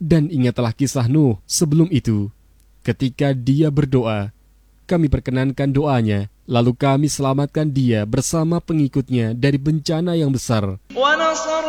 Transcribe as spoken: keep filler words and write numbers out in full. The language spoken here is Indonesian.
Dan ingatlah kisah Nuh sebelum itu. Ketika dia berdoa, kami perkenankan doanya, lalu kami selamatkan dia bersama pengikutnya dari bencana yang besar.